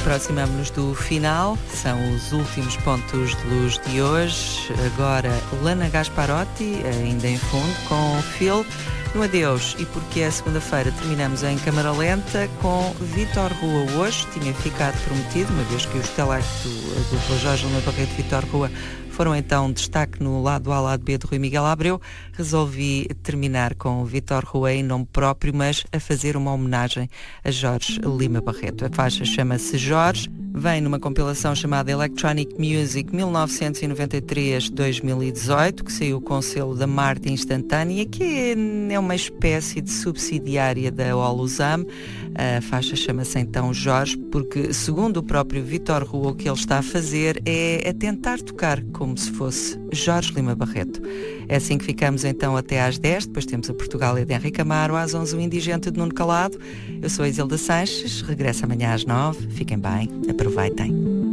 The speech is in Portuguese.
aproximamos-nos do final, são os últimos pontos de luz de hoje. Agora, Lana Gasparotti, ainda em fundo, com Phil. No adeus, e porque é segunda-feira, terminamos em câmara lenta com Vítor Rua hoje. Tinha ficado prometido, uma vez que os telectos do dupla Jorge Lima Barreto e Vítor Rua foram então destaque no lado A, lado B de Rui Miguel Abreu. Resolvi terminar com o Vítor Rua em nome próprio, mas a fazer uma homenagem a Jorge Lima Barreto. A faixa chama-se Jorge, vem numa compilação chamada Electronic Music 1993-2018, que saiu com o selo da Marte Instantânea, que é uma espécie de subsidiária da Olusam. A faixa chama-se então Jorge, porque, segundo o próprio Vítor Rua, o que ele está a fazer é a tentar tocar como se fosse Jorge Lima Barreto. É assim que ficamos então até às 10, depois temos a Portugália de Henrique Amaro, às 11 o Indigente de Nuno Calado. Eu sou a Isilda Sanches, regresso amanhã às 9, fiquem bem, aproveitem.